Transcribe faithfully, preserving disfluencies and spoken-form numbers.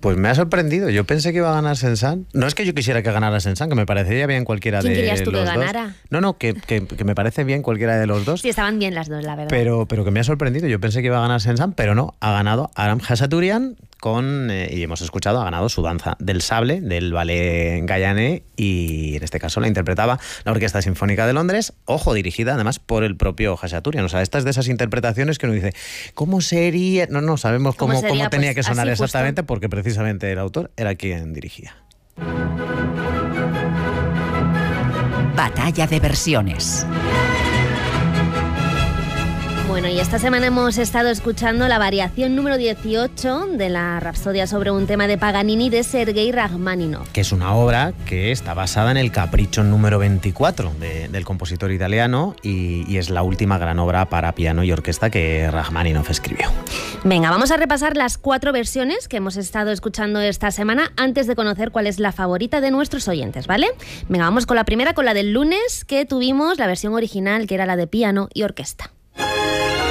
Pues me ha sorprendido. Yo pensé que iba a ganar Saint-Saëns. No es que yo quisiera que ganara Saint-Saëns, que me parecería bien cualquiera de los dos. ¿Quién querías tú que ganara? No, no, que, que, que me parece bien cualquiera de los dos. Sí, estaban bien las dos, la verdad. Pero, pero que me ha sorprendido. Yo pensé que iba a ganar Saint-Saëns, pero no. Ha ganado Aram Khachaturian con, eh, y hemos escuchado, ha ganado su danza del sable, del ballet Gayané, y en este caso la interpretaba la Orquesta Sinfónica de Londres, ojo, dirigida además por el propio Khachaturian. O sea, esta es de esas interpretaciones que uno dice, ¿cómo sería? No, no sabemos cómo, ¿Cómo, cómo tenía pues que sonar así, exactamente, justo. porque precisamente el autor era quien dirigía. Batalla de versiones. Bueno, y esta semana hemos estado escuchando la variación número dieciocho de la Rapsodia sobre un tema de Paganini de Sergei Rachmaninoff. Que es una obra que está basada en el Capricho número veinticuatro de, del compositor italiano y, y es la última gran obra para piano y orquesta que Rachmaninoff escribió. Venga, vamos a repasar las cuatro versiones que hemos estado escuchando esta semana antes de conocer cuál es la favorita de nuestros oyentes, ¿vale? Venga, vamos con la primera, con la del lunes, que tuvimos la versión original, que era la de piano y orquesta.